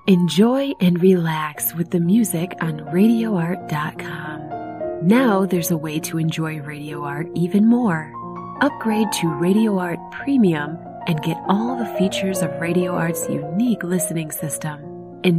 Enjoy and relax with the music on RadioArt.com. Now there's a way to enjoy Radio Art even more. Upgrade to Radio Art Premium and get all the features of Radio Art's unique listening system.